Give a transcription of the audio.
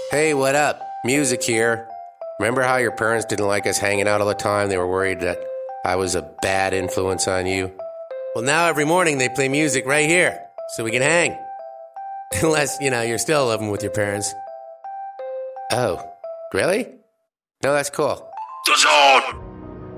Hey, what up? Music here. Remember how your parents didn't like us hanging out all the time? They were worried that I was a bad influence on you. Well, now every morning they play music right here, so we can hang. Unless, you're still living with your parents. Oh, really? No, that's cool. The Zone!